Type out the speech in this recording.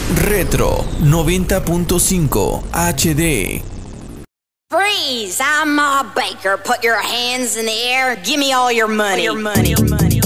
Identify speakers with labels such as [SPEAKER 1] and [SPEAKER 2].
[SPEAKER 1] Retro 90.5 HD.
[SPEAKER 2] Freeze! I'm Ma Baker. Put your hands in the air. Give me all your money.